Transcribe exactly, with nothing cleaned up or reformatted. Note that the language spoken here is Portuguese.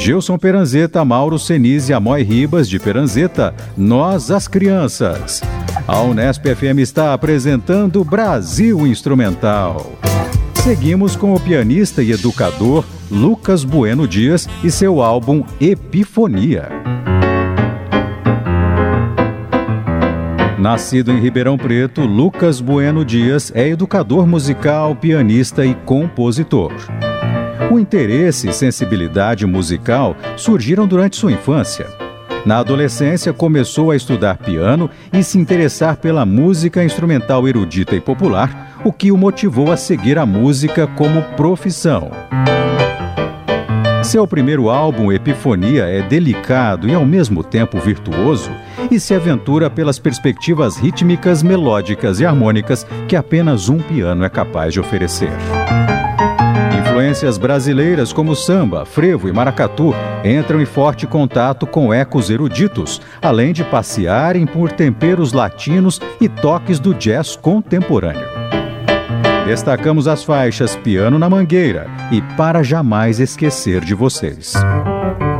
Gilson Peranzeta, Mauro Senise, Amói Ribas de Peranzeta, Nós as Crianças. A Unesp F M está apresentando Brasil Instrumental. Seguimos com o pianista e educador Lucas Bueno Dias e seu álbum Epifonia. Nascido em Ribeirão Preto, Lucas Bueno Dias é educador musical, pianista e compositor. O interesse e sensibilidade musical surgiram durante sua infância. Na adolescência, começou a estudar piano e se interessar pela música instrumental erudita e popular, o que o motivou a seguir a música como profissão. Seu primeiro álbum, Epifonia, é delicado e ao mesmo tempo virtuoso e se aventura pelas perspectivas rítmicas, melódicas e harmônicas que apenas um piano é capaz de oferecer. Influências brasileiras como samba, frevo e maracatu entram em forte contato com ecos eruditos, além de passearem por temperos latinos e toques do jazz contemporâneo. Destacamos as faixas Piano na Mangueira e Para Jamais Esquecer de Vocês.